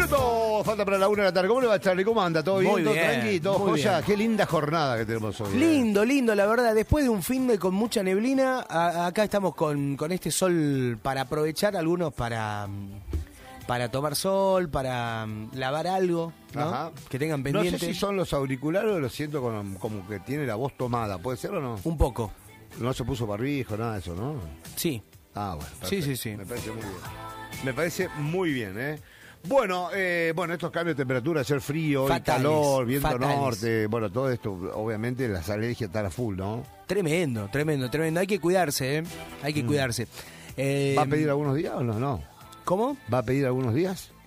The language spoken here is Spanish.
minutos. Falta para la 1 de la tarde. ¿Cómo le va, Charlie? ¿Cómo anda? ¿Todo bien? Muy ¿Todo bien, tranqui? ¿Todo muy joya? bien. Qué linda jornada que tenemos hoy. Lindo, lindo, la verdad. Después de un fin de con mucha neblina, acá estamos con este sol para aprovechar, algunos para tomar sol, para lavar algo, ¿no? Ajá. Que tengan No pendiente. sé si son los auriculares o lo siento como que tiene la voz tomada. ¿Puede ser o no? Un poco, No se puso barbijo, nada de eso, ¿no? sí. Ah, bueno. Sí, perfecto. sí, sí. Me parece muy bien. Me parece muy bien, ¿eh? Bueno, estos cambios de temperatura, ayer frío, hoy Fatales, calor, viento fatales. norte, bueno, todo esto, obviamente las alergias están a full, ¿no? Tremendo, tremendo, tremendo. Hay que cuidarse, ¿eh? Hay que cuidarse. ¿Va a pedir algunos días o no? No. ¿Cómo? ¿Va a pedir algunos días?